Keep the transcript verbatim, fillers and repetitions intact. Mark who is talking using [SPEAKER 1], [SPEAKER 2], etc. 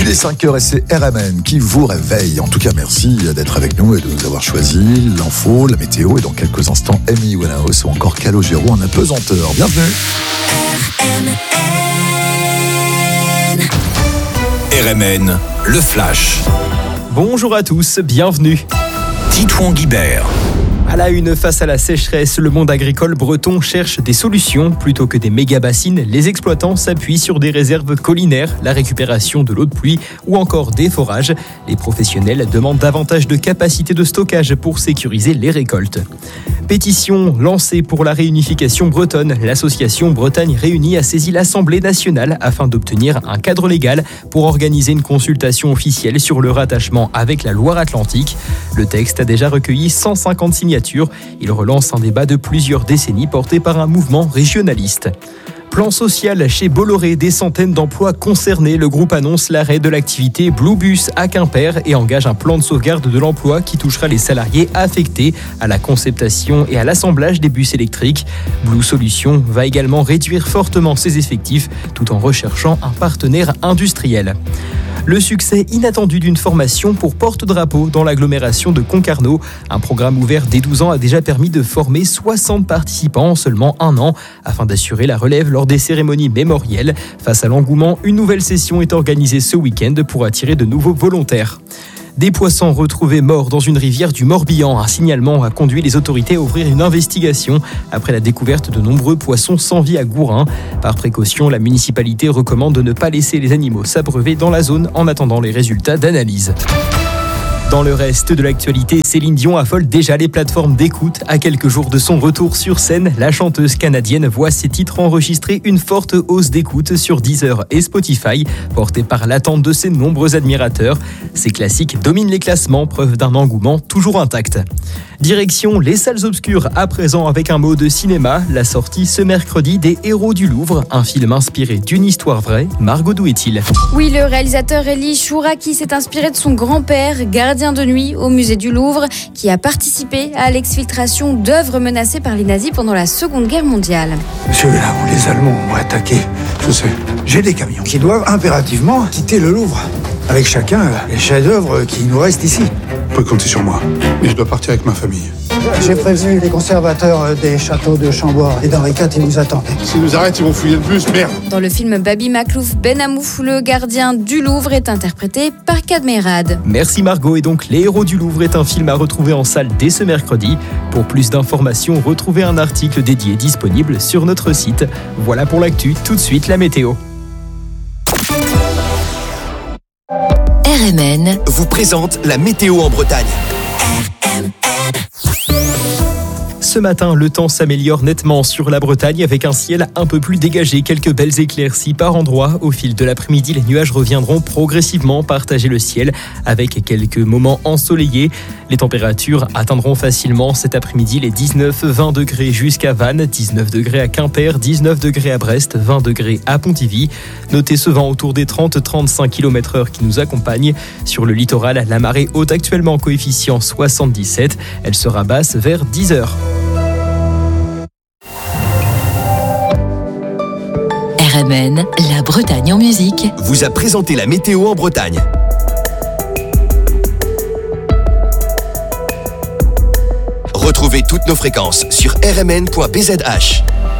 [SPEAKER 1] Il est cinq heures et c'est R M N qui vous réveille. En tout cas, merci d'être avec nous et de nous avoir choisi l'info, la météo et dans quelques instants, Amy Winehouse ou encore Calogero en apesanteur. Bienvenue.
[SPEAKER 2] R M N, le flash.
[SPEAKER 3] Bonjour à tous, bienvenue.
[SPEAKER 2] Titouan Guibert.
[SPEAKER 3] À la une, face à la sécheresse, le monde agricole breton cherche des solutions. Plutôt que des méga-bassines, les exploitants s'appuient sur des réserves collinaires, la récupération de l'eau de pluie ou encore des forages. Les professionnels demandent davantage de capacité de stockage pour sécuriser les récoltes. Pétition lancée pour la réunification bretonne. L'association Bretagne Réunie a saisi l'Assemblée nationale afin d'obtenir un cadre légal pour organiser une consultation officielle sur le rattachement avec la Loire-Atlantique. Le texte a déjà recueilli cent cinquante signatures. Il relance un débat de plusieurs décennies porté par un mouvement régionaliste. Plan social chez Bolloré, des centaines d'emplois concernés. Le groupe annonce l'arrêt de l'activité Bluebus à Quimper et engage un plan de sauvegarde de l'emploi qui touchera les salariés affectés à la conception et à l'assemblage des bus électriques. Blue Solutions va également réduire fortement ses effectifs tout en recherchant un partenaire industriel. Le succès inattendu d'une formation pour porte-drapeau dans l'agglomération de Concarneau. Un programme ouvert dès douze ans a déjà permis de former soixante participants en seulement un an afin d'assurer la relève lors des cérémonies mémorielles. Face à l'engouement, une nouvelle session est organisée ce week-end pour attirer de nouveaux volontaires. Des poissons retrouvés morts dans une rivière du Morbihan. Un signalement a conduit les autorités à ouvrir une investigation après la découverte de nombreux poissons sans vie à Gourin. Par précaution, la municipalité recommande de ne pas laisser les animaux s'abreuver dans la zone en attendant les résultats d'analyse. Dans le reste de l'actualité, Céline Dion affole déjà les plateformes d'écoute. À quelques jours de son retour sur scène, la chanteuse canadienne voit ses titres enregistrer une forte hausse d'écoute sur Deezer et Spotify, portée par l'attente de ses nombreux admirateurs. Ces classiques dominent les classements, preuve d'un engouement toujours intact. Direction les salles obscures à présent avec un mot de cinéma. La sortie ce mercredi des Héros du Louvre, un film inspiré d'une histoire vraie. Margot, d'où est-il ?
[SPEAKER 4] Oui, le réalisateur Elie Chouraki s'est inspiré de son grand-père, gardien de nuit au musée du Louvre, qui a participé à l'exfiltration d'œuvres menacées par les nazis pendant la Seconde Guerre mondiale.
[SPEAKER 5] Celui-là où les Allemands ont attaqué, je sais. J'ai des camions qui doivent impérativement quitter le Louvre. Avec chacun les chefs-d'œuvre qui nous restent ici.
[SPEAKER 6] Vous pouvez compter sur moi, mais je dois partir avec ma famille.
[SPEAKER 5] J'ai prévenu les conservateurs des châteaux de Chambord et d'Henri quatre, ils nous attendent.
[SPEAKER 6] S'ils nous arrêtent, ils vont fouiller le bus, merde.
[SPEAKER 4] Dans le film Babi Maklouf Ben Amouf, le gardien du Louvre est interprété par Kadmerad.
[SPEAKER 3] Merci Margot, et donc Les Héros du Louvre est un film à retrouver en salle dès ce mercredi. Pour plus d'informations, retrouvez un article dédié disponible sur notre site. Voilà pour l'actu, tout de suite la météo.
[SPEAKER 2] R M N vous présente la météo en Bretagne.
[SPEAKER 3] Ce matin, le temps s'améliore nettement sur la Bretagne avec un ciel un peu plus dégagé. Quelques belles éclaircies par endroits. Au fil de l'après-midi, les nuages reviendront progressivement partager le ciel avec quelques moments ensoleillés. Les températures atteindront facilement cet après-midi les dix-neuf vingt degrés jusqu'à Vannes, dix-neuf degrés à Quimper, dix-neuf degrés à Brest, vingt degrés à Pontivy. Notez ce vent autour des trente à trente-cinq kilomètres heure qui nous accompagne. Sur le littoral, la marée haute actuellement coefficient soixante-dix-sept. Elle sera basse vers dix heures.
[SPEAKER 7] R M N, la Bretagne en musique,
[SPEAKER 2] vous a présenté la météo en Bretagne. Retrouvez toutes nos fréquences sur r m n point b z h.